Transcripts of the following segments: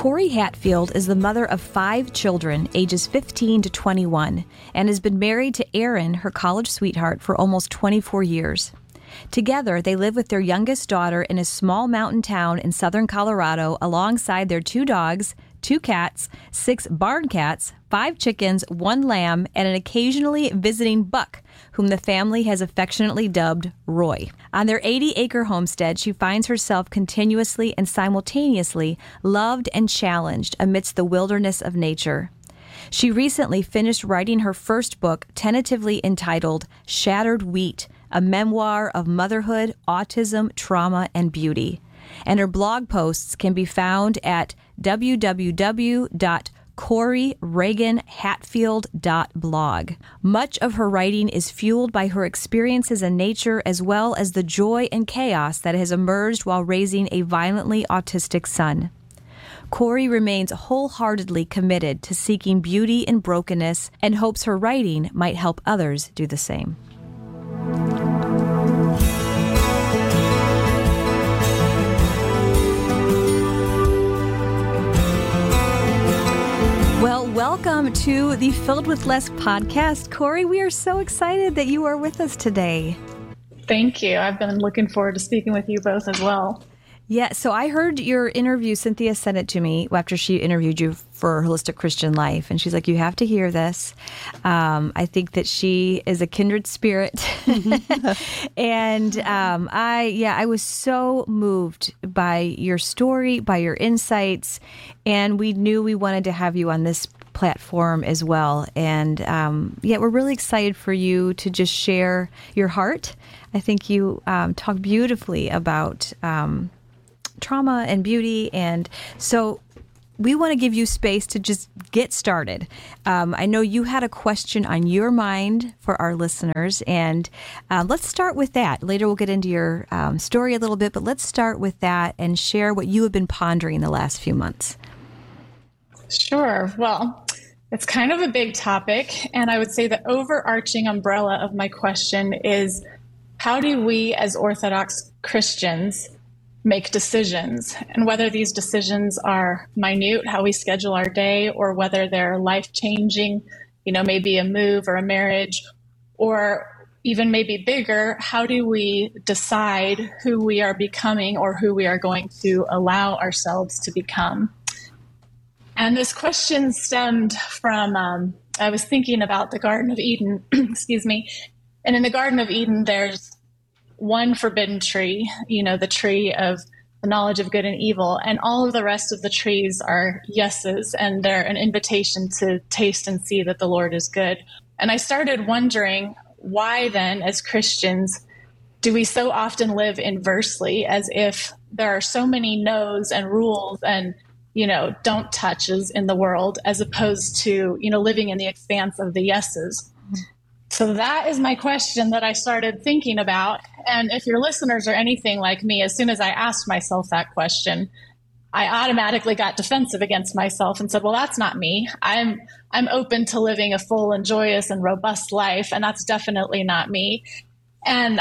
Corey Hatfield is the mother of 5 children, ages 15 to 21, and has been married to Erin, her college sweetheart, for almost 24 years. Together, they live with their youngest daughter in a small mountain town in southern Colorado alongside their 2 dogs, 2 cats, 6 barn cats, 5 chickens, 1 lamb, and an occasionally visiting buck, whom the family has affectionately dubbed Roy. On their 80-acre homestead, she finds herself continuously and simultaneously loved and challenged amidst the wilderness of nature. She recently finished writing her first book, tentatively entitled Shattered Wheat, a memoir of motherhood, autism, trauma, and beauty. And her blog posts can be found at www.CoreyReaganHatfield.blog. Much of her writing is fueled by her experiences in nature as well as the joy and chaos that has emerged while raising a violently autistic son. Corey remains wholeheartedly committed to seeking beauty in brokenness and hopes her writing might help others do the same. Well, welcome to the Filled with Less podcast. Corey, we are so excited that you are with us today. Thank you. I've been looking forward to speaking with you both as well. Yeah, so I heard your interview. Cynthia sent it to me after she interviewed you for Holistic Christian Life. And she's like, you have to hear this. I think that she is a kindred spirit. And I was so moved by your story, by your insights. And we knew we wanted to have you on this platform as well. And we're really excited for you to just share your heart. I think you talk beautifully about trauma and beauty. And so we want to give you space to just get started. I know you had a question on your mind for our listeners, and let's start with that. Later we'll get into your story a little bit, but let's start with that and share what you have been pondering the last few months. Sure. Well, it's kind of a big topic, and I would say the overarching umbrella of my question is, how do we as Orthodox Christians make decisions, and whether these decisions are minute, how we schedule our day, or whether they're life-changing, maybe a move or a marriage, or even maybe bigger, how do we decide who we are becoming or who we are going to allow ourselves to become? And this question stemmed from, I was thinking about the Garden of Eden, excuse me, and in the Garden of Eden, there's one forbidden tree, the tree of the knowledge of good and evil, and all of the rest of the trees are yeses, and they're an invitation to taste and see that the Lord is good. And I started wondering, why then, as Christians, do we so often live inversely, as if there are so many no's and rules and, don't touches in the world, as opposed to, living in the expanse of the yeses? So that is my question that I started thinking about. And if your listeners are anything like me, as soon as I asked myself that question, I automatically got defensive against myself and said, well, that's not me. I'm open to living a full and joyous and robust life, and that's definitely not me. And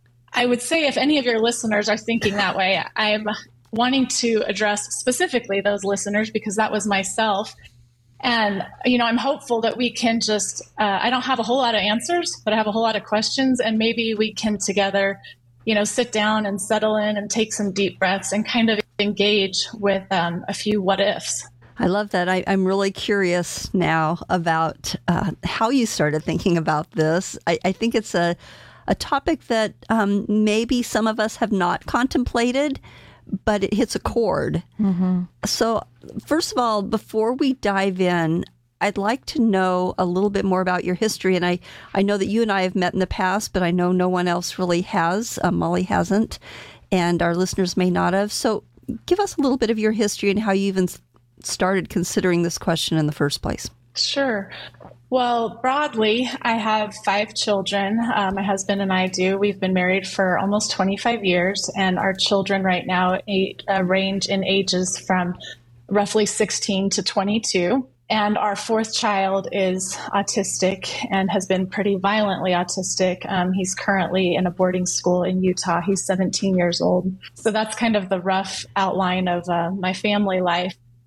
I would say if any of your listeners are thinking that way, I'm wanting to address specifically those listeners, because that was myself. And, I'm hopeful that we can just, I don't have a whole lot of answers, but I have a whole lot of questions. And maybe we can together, sit down and settle in and take some deep breaths and kind of engage with a few what ifs. I love that. I'm really curious now about how you started thinking about this. I think it's a topic that maybe some of us have not contemplated, but it hits a chord. Mm-hmm. So first of all, before we dive in, I'd like to know a little bit more about your history. And I know that you and I have met in the past, but I know no one else really has. Molly hasn't, and our listeners may not have. So give us a little bit of your history and how you even started considering this question in the first place. Sure. Well, broadly, I have 5 children. My husband and I do. We've been married for almost 25 years, and our children right now range in ages from roughly 16 to 22. And our 4th child is autistic and has been pretty violently autistic. He's currently in a boarding school in Utah. He's 17 years old. So that's kind of the rough outline of my family life.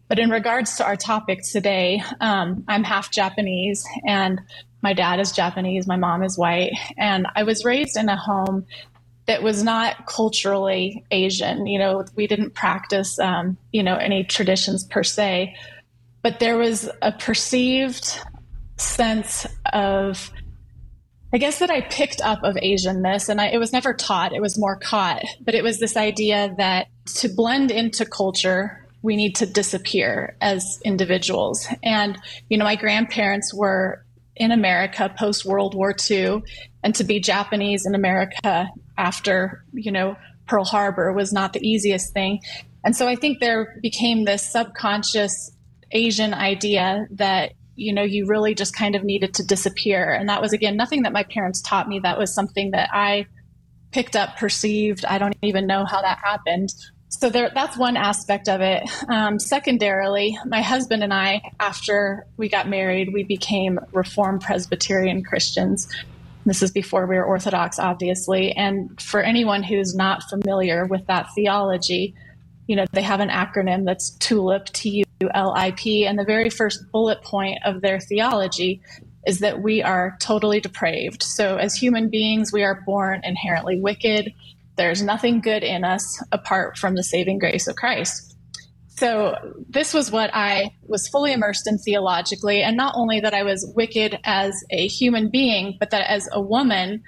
But in regards to our topic today, I'm half Japanese and my dad is Japanese, my mom is white, and I was raised in a home that was not culturally Asian. You know, we didn't practice, any traditions per se, but there was a perceived sense of, I guess, that I picked up of Asianness, and it was never taught, it was more caught. But it was this idea that to blend into culture, we need to disappear as individuals. And, my grandparents were in America post World War II, and to be Japanese in America after, Pearl Harbor was not the easiest thing. And so I think there became this subconscious Asian idea that, you really just kind of needed to disappear. And that was, again, nothing that my parents taught me. That was something that I picked up, perceived. I don't even know how that happened. So that's one aspect of it. Secondarily, my husband and I, after we got married, we became Reformed Presbyterian Christians. This is before we were Orthodox, obviously. And for anyone who's not familiar with that theology, they have an acronym that's TULIP, TULIP. And the very first bullet point of their theology is that we are totally depraved. So as human beings, we are born inherently wicked. There's nothing good in us apart from the saving grace of Christ. So this was what I was fully immersed in theologically. And not only that I was wicked as a human being, but that as a woman,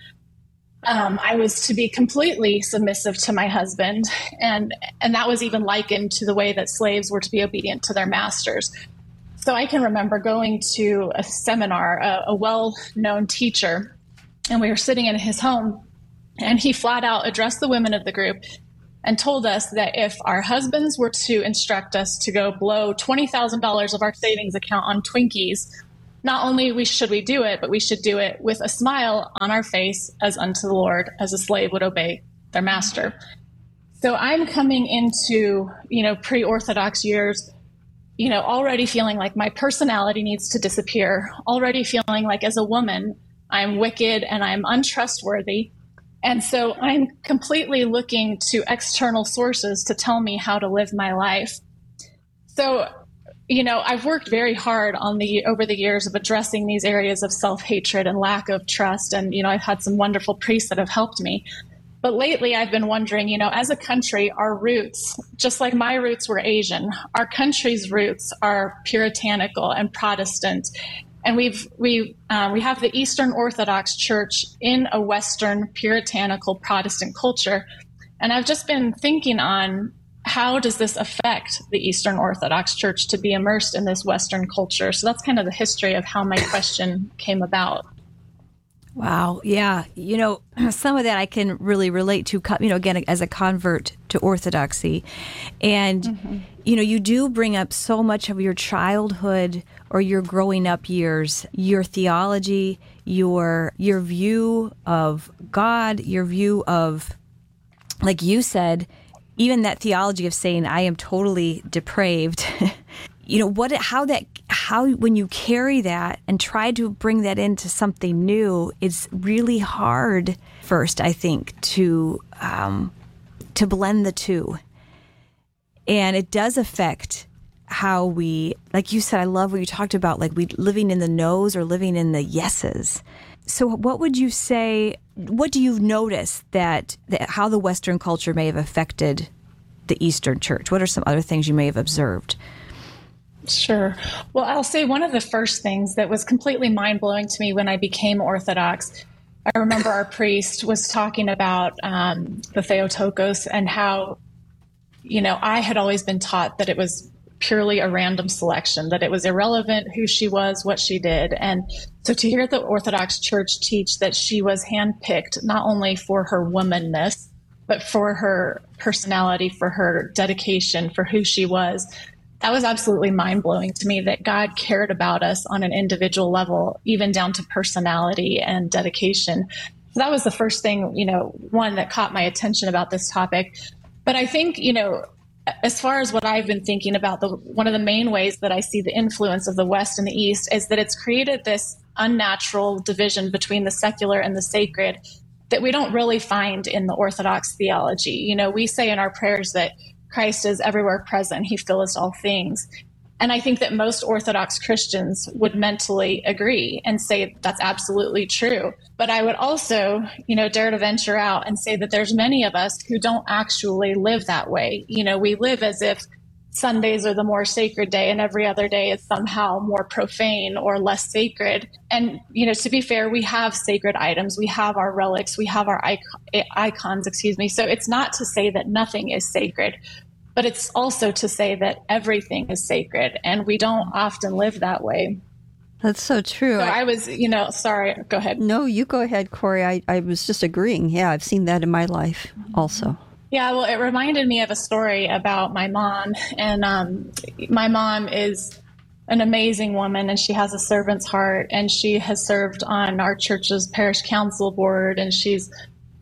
I was to be completely submissive to my husband. And that was even likened to the way that slaves were to be obedient to their masters. So I can remember going to a seminar, a well-known teacher, and we were sitting in his home, and he flat out addressed the women of the group and told us that if our husbands were to instruct us to go blow $20,000 of our savings account on Twinkies, not only should we do it, but we should do it with a smile on our face as unto the Lord, as a slave would obey their master. So I'm coming into, pre-Orthodox years, already feeling like my personality needs to disappear, already feeling like as a woman, I'm wicked and I'm untrustworthy. And so I'm completely looking to external sources to tell me how to live my life. So, I've worked very hard over the years of addressing these areas of self-hatred and lack of trust. And, I've had some wonderful priests that have helped me. But lately I've been wondering, as a country, our roots, just like my roots were Asian, our country's roots are puritanical and Protestant. And we have the Eastern Orthodox Church in a Western puritanical Protestant culture. And I've just been thinking on how does this affect the Eastern Orthodox Church to be immersed in this Western culture? So that's kind of the history of how my question came about. Wow. Yeah. Some of that I can really relate to, again, as a convert to Orthodoxy. And, you do bring up so much of your childhood or your growing up years, your theology, your view of God, your view of, like you said, even that theology of saying, I am totally depraved. How when you carry that and try to bring that into something new, it's really hard first, I think, to blend the two. And it does affect how we, like you said, I love what you talked about, like we living in the no's or living in the yeses. So what would you say, what do you notice that how the Western culture may have affected the Eastern Church? What are some other things you may have observed? Sure. Well, I'll say one of the first things that was completely mind-blowing to me when I became Orthodox, I remember our priest was talking about the Theotokos and how, I had always been taught that it was purely a random selection, that it was irrelevant who she was, what she did. And so to hear the Orthodox Church teach that she was handpicked not only for her womanness, but for her personality, for her dedication, for who she was, that was absolutely mind-blowing to me, that God cared about us on an individual level, even down to personality and dedication. So that was the first thing, one that caught my attention about this topic. But I think, as far as what I've been thinking about, one of the main ways that I see the influence of the West and the East is that it's created this unnatural division between the secular and the sacred that we don't really find in the Orthodox theology. We say in our prayers that Christ is everywhere present. He filleth all things. And I think that most Orthodox Christians would mentally agree and say that's absolutely true. But I would also, dare to venture out and say that there's many of us who don't actually live that way. We live as if Sundays are the more sacred day and every other day is somehow more profane or less sacred. And, to be fair, we have sacred items. We have our relics. We have our icons, So it's not to say that nothing is sacred, but it's also to say that everything is sacred. And we don't often live that way. That's so true. So I was, sorry, go ahead. No, you go ahead, Corey. I was just agreeing. Yeah, I've seen that in my life also. Yeah, well, it reminded me of a story about my mom. And my mom is an amazing woman, and she has a servant's heart. And she has served on our church's parish council board, and she's,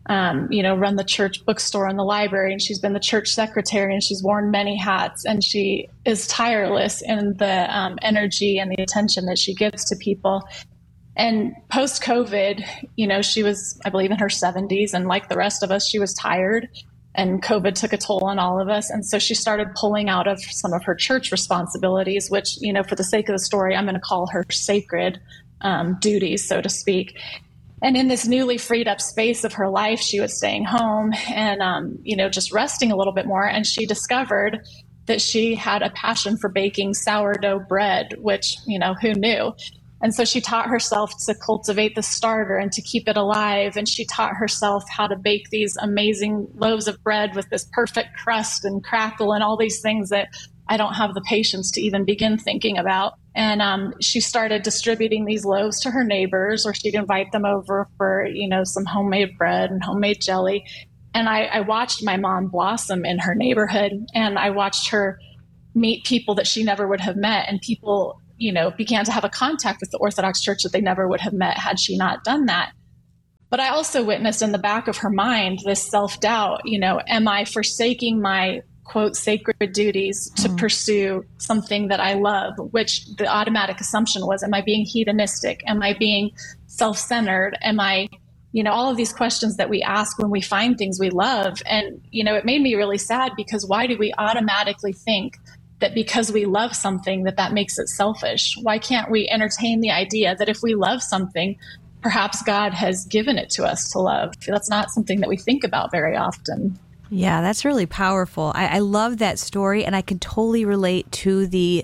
run the church bookstore and the library, and she's been the church secretary, and she's worn many hats. And she is tireless in the energy and the attention that she gives to people. And post-COVID, she was, I believe, in her 70s, and like the rest of us, she was tired. And COVID took a toll on all of us. And so she started pulling out of some of her church responsibilities, which, for the sake of the story, I'm going to call her sacred duties, so to speak. And in this newly freed up space of her life, she was staying home and, just resting a little bit more. And she discovered that she had a passion for baking sourdough bread, which, who knew? And so she taught herself to cultivate the starter and to keep it alive. And she taught herself how to bake these amazing loaves of bread with this perfect crust and crackle and all these things that I don't have the patience to even begin thinking about. And she started distributing these loaves to her neighbors, or she'd invite them over for, some homemade bread and homemade jelly. And I watched my mom blossom in her neighborhood, and I watched her meet people that she never would have met, and people began to have a contact with the Orthodox Church that they never would have met had she not done that. But I also witnessed in the back of her mind this self-doubt, am I forsaking my, quote, sacred duties to pursue something that I love, which the automatic assumption was, am I being hedonistic? Am I being self-centered? Am I, all of these questions that we ask when we find things we love. And, it made me really sad, because why do we automatically think that because we love something that makes it selfish? Why can't we entertain the idea that if we love something, perhaps God has given it to us to love? That's not something that we think about very often. Yeah, that's really powerful. I love that story, and I can totally relate to the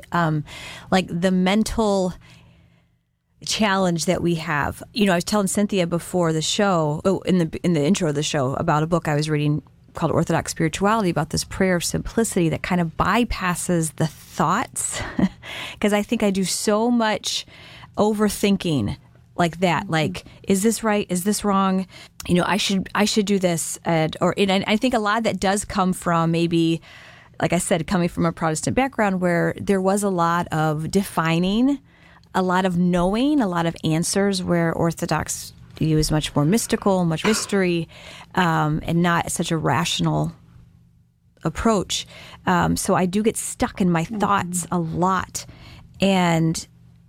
the mental challenge that we have. I was telling Cynthia before the show, in the intro of the show, about a book I was reading called Orthodox Spirituality, about this prayer of simplicity that kind of bypasses the thoughts. Because I think I do so much overthinking like that. Like, is this right? Is this wrong? I should do this. And I think a lot of that does come from, maybe, like I said, coming from a Protestant background, where there was a lot of defining, a lot of knowing, a lot of answers, where Orthodox view is much more mystical, much mystery, and not such a rational approach. So I do get stuck in my thoughts a lot. And,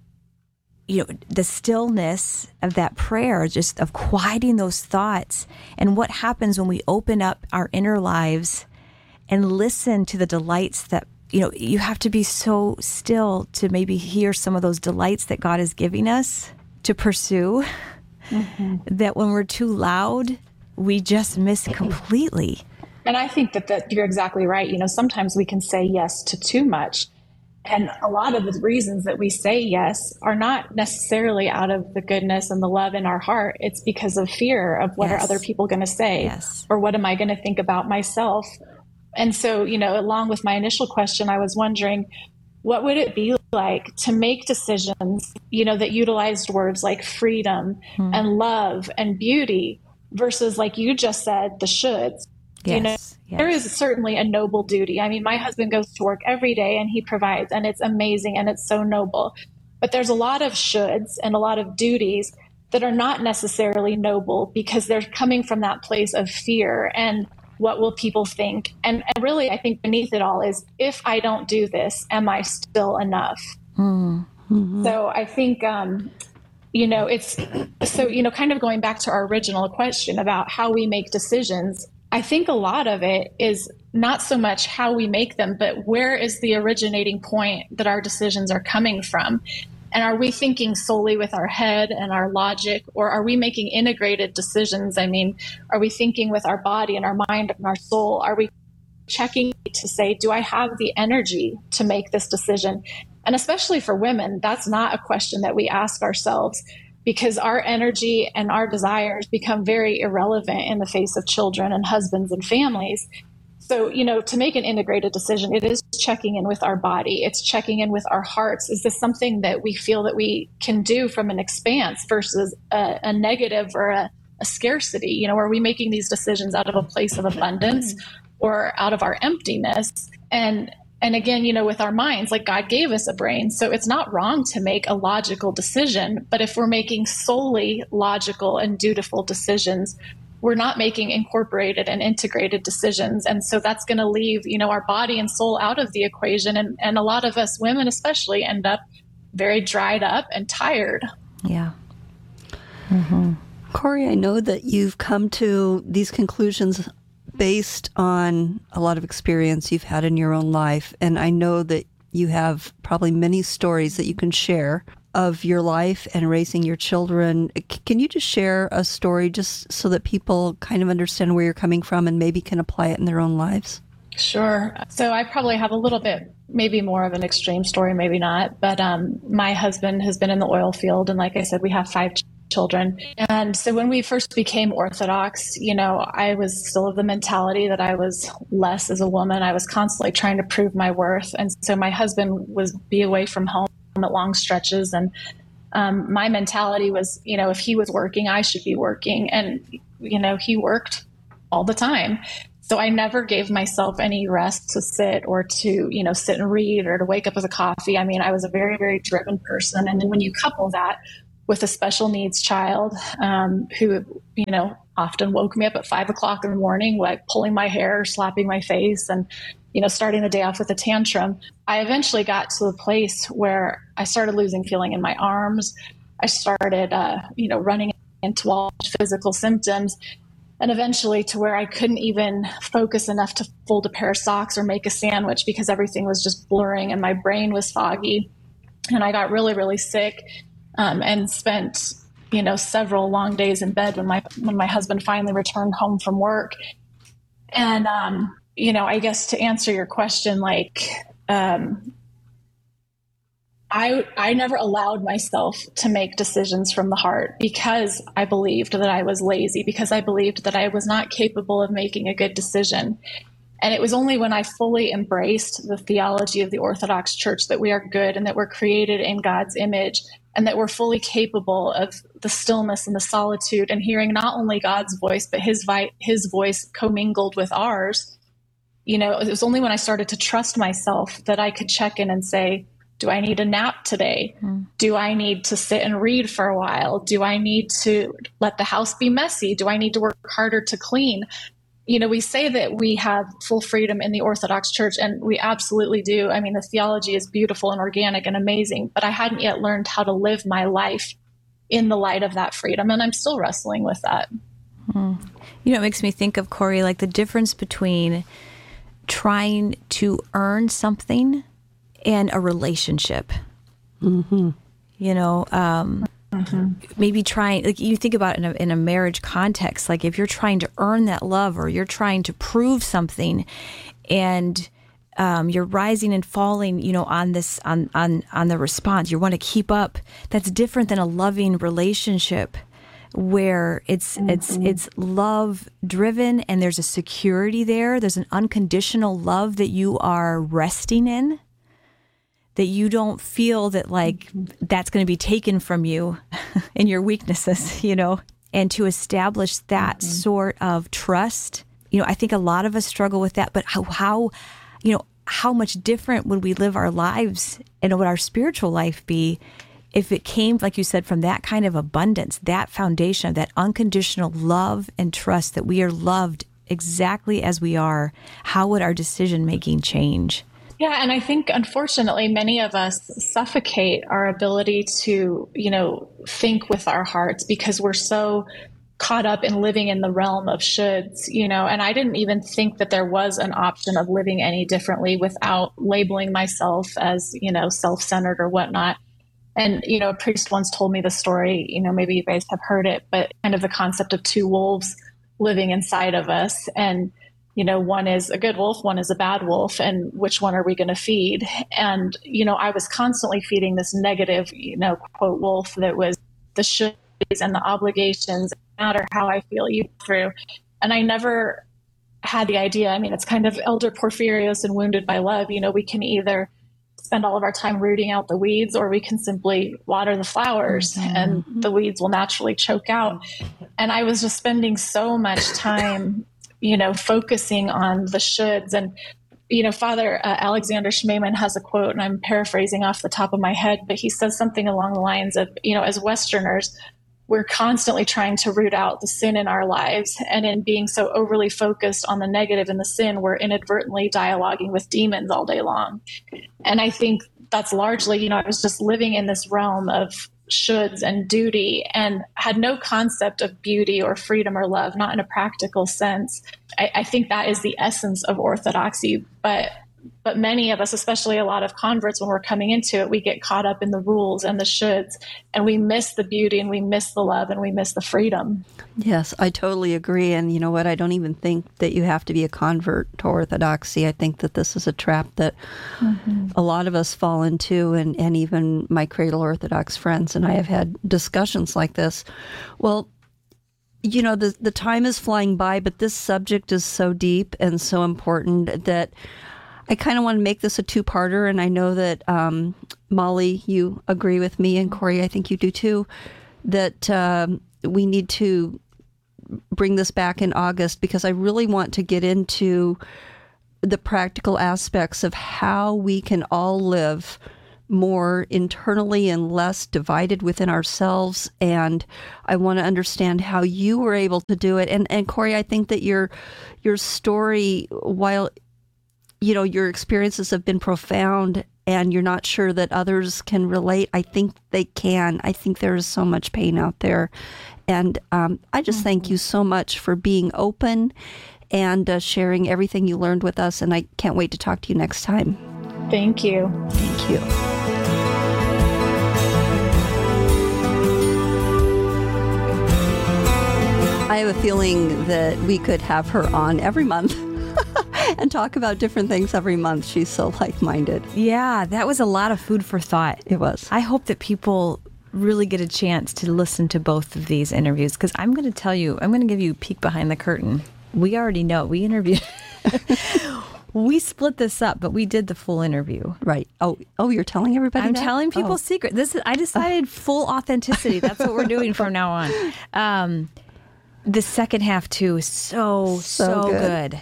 the stillness of that prayer, just of quieting those thoughts, and what happens when we open up our inner lives and listen to the delights that, you have to be so still to maybe hear some of those delights that God is giving us to pursue. That when we're too loud, we just miss completely. And I think that you're exactly right. Sometimes we can say yes to too much. And a lot of the reasons that we say yes are not necessarily out of the goodness and the love in our heart. It's because of fear of what are other people going to say? Or what am I going to think about myself? And so, along with my initial question, I was wondering, what would it be like to make decisions, that utilized words like freedom and love and beauty versus, like you just said, the shoulds? Yes. There is certainly a noble duty. I mean, my husband goes to work every day and he provides, and it's amazing and it's so noble. But there's a lot of shoulds and a lot of duties that are not necessarily noble, because they're coming from that place of fear and what will people think? And really, I think beneath it all is, if I don't do this, am I still enough? So I think, it's so, kind of going back to our original question about how we make decisions. I think a lot of it is not so much how we make them, but where is the originating point that our decisions are coming from? And are we thinking solely with our head and our logic, or are we making integrated decisions? I mean, are we thinking with our body and our mind and our soul? Are we checking to say, do I have the energy to make this decision? And especially for women, that's not a question that we ask ourselves, because our energy and our desires become very irrelevant in the face of children and husbands and families. So, to make an integrated decision, it is checking in with our body. It's checking in with our hearts. Is this something that we feel that we can do from an expanse versus a negative or a scarcity? Are we making these decisions out of a place of abundance or out of our emptiness? And again, with our minds, like God gave us a brain. So it's not wrong to make a logical decision. But if we're making solely logical and dutiful decisions, we're not making incorporated and integrated decisions. And so that's going to leave, our body and soul out of the equation. And a lot of us women especially end up very dried up and tired. Yeah. Mm-hmm. Corey, I know that you've come to these conclusions based on a lot of experience you've had in your own life. And I know that you have probably many stories that you can share of your life and raising your children. Can you just share a story just so that people kind of understand where you're coming from and maybe can apply it in their own lives? Sure. So I probably have a little bit, maybe more of an extreme story, maybe not. But my husband has been in the oil field. And like I said, we have 5 children. And so when we first became Orthodox, I was still of the mentality that I was less as a woman. I was constantly trying to prove my worth. And so my husband was be away from home at long stretches. And my mentality was, if he was working, I should be working. And, he worked all the time. So I never gave myself any rest to sit or to, sit and read or to wake up with a coffee. I mean, I was a very, very driven person. And then when you couple that with a special needs child who, often woke me up at 5 o'clock in the morning, like pulling my hair, slapping my face, and, starting the day off with a tantrum, I eventually got to a place where I started losing feeling in my arms. I started, running into all physical symptoms, and eventually to where I couldn't even focus enough to fold a pair of socks or make a sandwich because everything was just blurring and my brain was foggy. And I got really, really sick. And spent, several long days in bed when my husband finally returned home from work. And, I guess to answer your question, I never allowed myself to make decisions from the heart because I believed that I was lazy, because I believed that I was not capable of making a good decision. And it was only when I fully embraced the theology of the Orthodox Church that we are good and that we're created in God's image and that we're fully capable of the stillness and the solitude and hearing not only God's voice, but his voice commingled with ours. It was only when I started to trust myself that I could check in and say, do I need a nap today? Do I need to sit and read for a while? Do I need to let the house be messy? Do I need to work harder to clean? We say that we have full freedom in the Orthodox Church, and we absolutely do. I mean, the theology is beautiful and organic and amazing, but I hadn't yet learned how to live my life in the light of that freedom, and I'm still wrestling with that. It makes me think of, Corey, like the difference between trying to earn something and a relationship. Mm-hmm. Maybe trying, like you think about it in a marriage context, like if you're trying to earn that love or you're trying to prove something and you're rising and falling, on the response, you want to keep up. That's different than a loving relationship where it's love driven and there's a security there. There's an unconditional love that you are resting in, that you don't feel that like that's going to be taken from you in your weaknesses, and to establish that sort of trust. I think a lot of us struggle with that, but how much different would we live our lives and would our spiritual life be if it came, like you said, from that kind of abundance, that foundation of that unconditional love and trust that we are loved exactly as we are? How would our decision making change? Yeah, and I think, unfortunately, many of us suffocate our ability to, think with our hearts because we're so caught up in living in the realm of shoulds, and I didn't even think that there was an option of living any differently without labeling myself as, self-centered or whatnot. And, a priest once told me the story, maybe you guys have heard it, but kind of the concept of two wolves living inside of us. And, one is a good wolf, one is a bad wolf, and which one are we going to feed? And, I was constantly feeding this negative, quote, wolf that was the shoulds and the obligations, no matter how I feel you through. And I never had the idea. I mean, it's kind of Elder Porphyrios and Wounded by Love. We can either spend all of our time rooting out the weeds, or we can simply water the flowers, and the weeds will naturally choke out. And I was just spending so much time, focusing on the shoulds. And, Father Alexander Schmemann has a quote, and I'm paraphrasing off the top of my head, but he says something along the lines of, as Westerners, we're constantly trying to root out the sin in our lives. And in being so overly focused on the negative and the sin, we're inadvertently dialoguing with demons all day long. And I think that's largely, I was just living in this realm of shoulds and duty and had no concept of beauty or freedom or love, not in a practical sense. I think that is the essence of orthodoxy. But many of us, especially a lot of converts, when we're coming into it, we get caught up in the rules and the shoulds, and we miss the beauty, and we miss the love, and we miss the freedom. Yes, I totally agree. And you know what? I don't even think that you have to be a convert to orthodoxy. I think that this is a trap that a lot of us fall into, and even my cradle Orthodox friends and I have had discussions like this. Well, the time is flying by, but this subject is so deep and so important that I kind of want to make this a two-parter, and I know that, Molly, you agree with me, and Corey, I think you do too, that we need to bring this back in August, because I really want to get into the practical aspects of how we can all live more internally and less divided within ourselves. And I want to understand how you were able to do it. And Corey, I think that your story, while your experiences have been profound and you're not sure that others can relate, I think they can. I think there is so much pain out there. And I just thank you so much for being open and sharing everything you learned with us. And I can't wait to talk to you next time. Thank you. Thank you. I have a feeling that we could have her on every month and talk about different things every month. She's so like-minded. Yeah, that was a lot of food for thought. It was. I hope that people really get a chance to listen to both of these interviews, because I'm going to tell you, I'm going to give you a peek behind the curtain. We already know. We interviewed. We split this up, but we did the full interview. Right. Oh, you're telling everybody I'm that? telling people secret. I decided full authenticity. That's what we're doing from now on. The second half, too, is so good.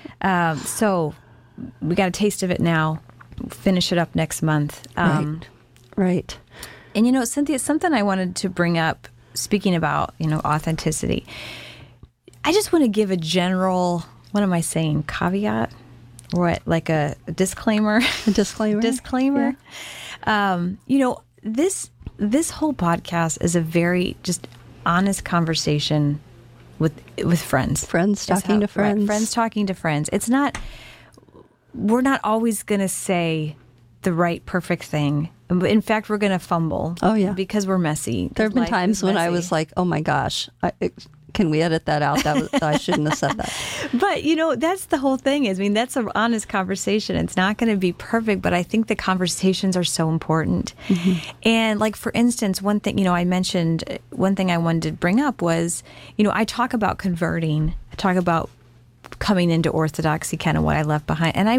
So we got a taste of it now. Finish it up next month. Right. And, Cynthia, something I wanted to bring up, speaking about, authenticity. I just want to give a general, what am I saying, caveat? What, like a disclaimer? A disclaimer? Disclaimer. Yeah. This whole podcast is a very just honest conversation with friends. Friends talking to friends. Right, friends talking to friends. It's not, we're not always going to say the right, perfect thing. In fact, we're going to fumble. Oh, yeah. Because we're messy. There have been times when I was like, oh my gosh, can we edit that out? I shouldn't have said that. But, that's the whole thing that's an honest conversation. It's not going to be perfect, but I think the conversations are so important. Mm-hmm. And like, for instance, one thing, I mentioned, one thing I wanted to bring up was, I talk about converting. I talk about coming into Orthodoxy, kind of what I left behind. And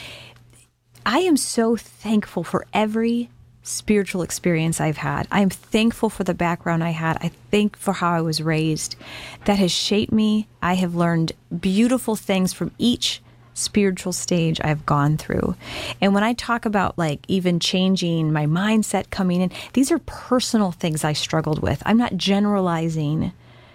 I am so thankful for every spiritual experience I've had. I'm thankful for the background I had. I thank for how I was raised. That has shaped me. I have learned beautiful things from each spiritual stage I've gone through. And when I talk about like even changing my mindset coming in, these are personal things I struggled with. I'm not generalizing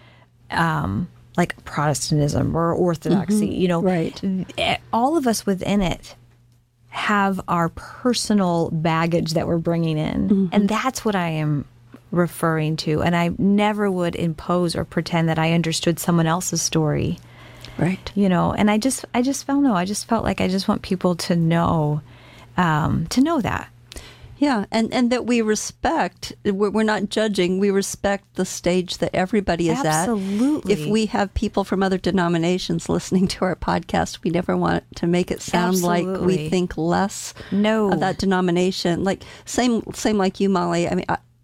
like Protestantism or Orthodoxy, Right. All of us within it have our personal baggage that we're bringing in. Mm-hmm. And that's what I am referring to. And I never would impose or pretend that I understood someone else's story. Right. And I just felt like I just want people to know that. Yeah, and that we respect, we're not judging, we respect the stage that everybody is Absolutely. at. If we have people from other denominations listening to our podcast, we never want to make it sound like we think less of that denomination. Like, same like you, Molly. I mean,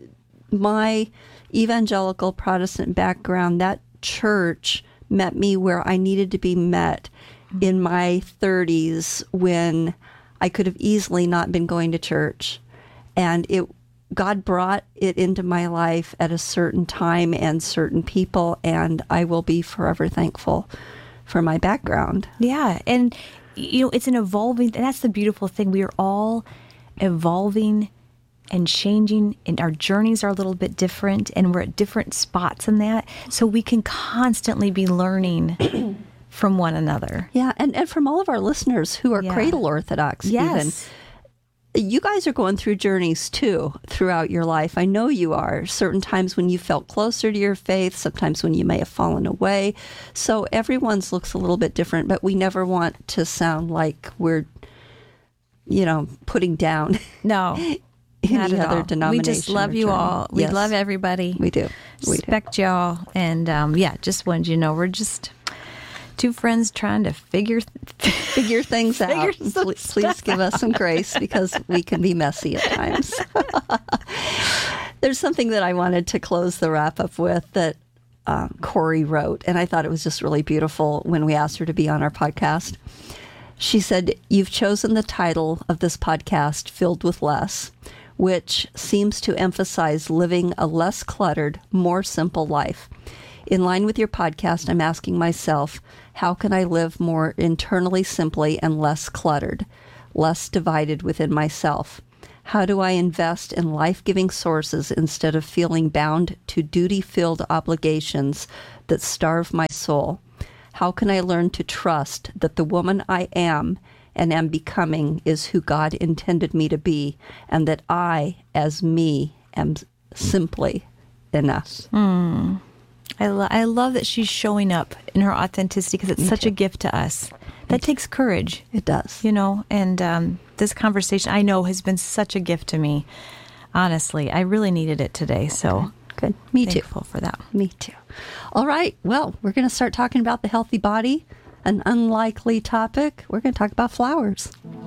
my evangelical Protestant background, that church met me where I needed to be met in my 30s when I could have easily not been going to church. And God brought it into my life at a certain time and certain people, and I will be forever thankful for my background. Yeah, and it's an evolving, and that's the beautiful thing. We are all evolving and changing, and our journeys are a little bit different, and we're at different spots in that. So we can constantly be learning from one another. Yeah, and from all of our listeners who are Cradle Orthodox, even. You guys are going through journeys too throughout your life. I know you are. Certain times when you felt closer to your faith, sometimes when you may have fallen away. So everyone's looks a little bit different, but we never want to sound like we're, putting down any other denomination. We just love you all. We love everybody. We do. Respect y'all. And just wanted you to know we're just two friends trying to figure things out. Please give us some grace because we can be messy at times. There's something that I wanted to close the wrap up with that Corey wrote, and I thought it was just really beautiful when we asked her to be on our podcast. She said, "You've chosen the title of this podcast, Filled with Less, which seems to emphasize living a less cluttered, more simple life. In line with your podcast, I'm asking myself, how can I live more internally simply and less cluttered, less divided within myself? How do I invest in life-giving sources instead of feeling bound to duty-filled obligations that starve my soul? How can I learn to trust that the woman I am and am becoming is who God intended me to be, and that I, as me, am simply enough?" I love that she's showing up in her authenticity because it's such a gift to us. That takes courage. It does. And this conversation, I know, has been such a gift to me. Honestly, I really needed it today. So good. Me thankful for that. Me too. All right. Well, we're going to start talking about the healthy body, an unlikely topic. We're going to talk about flowers.